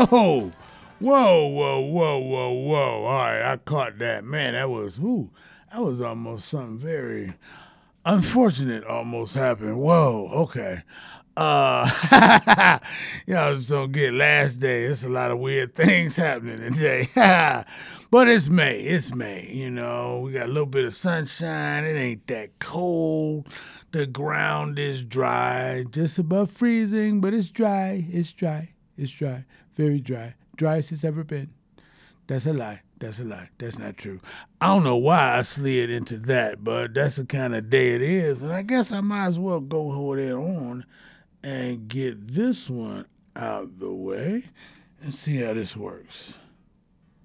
Oh, whoa. All right, I caught that. Man, that was almost something very unfortunate almost happened. Whoa, okay. Y'all just don't get last day. It's a lot of weird things happening today. But it's May. It's May. We got a little bit of sunshine. It ain't that cold. The ground is dry, just above freezing, but it's dry. It's dry. It's dry. Very dry. Driest it's ever been. That's a lie. That's a lie. That's not true. I don't know why I slid into that, but that's the kind of day it is. And I guess I might as well go over there on and get this one out the way and see how this works.